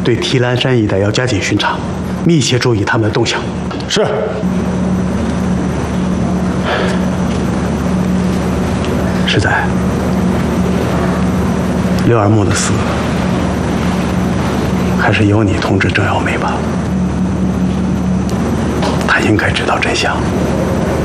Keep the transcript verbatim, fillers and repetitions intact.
对提篮山一带要加紧巡查，密切注意他们的动向。 是。 实在，刘二木的死，还是由你通知郑耀梅吧。他应该知道真相。